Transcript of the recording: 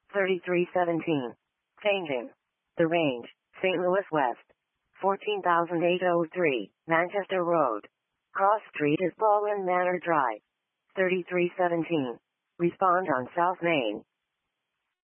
3317. Changing. The range, St. Louis West. 14,803, Manchester Road. Cross Street is Baldwin Manor Drive. 3317. Respond on South Main.